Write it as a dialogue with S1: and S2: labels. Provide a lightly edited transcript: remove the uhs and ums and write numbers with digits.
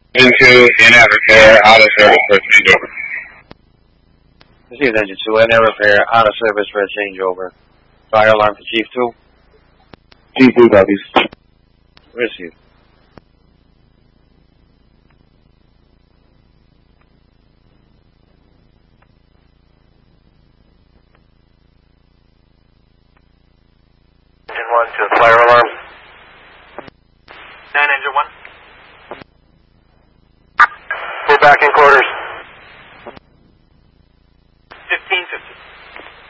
S1: Into in-app repair, auto service for changeover.
S2: This is Engine 2, in-app repair, auto service for a changeover. Fire alarm for Chief 2.
S1: Chief 2 copies.
S2: Receive.
S3: Engine 1 to the fire alarm. 9 Engine 1.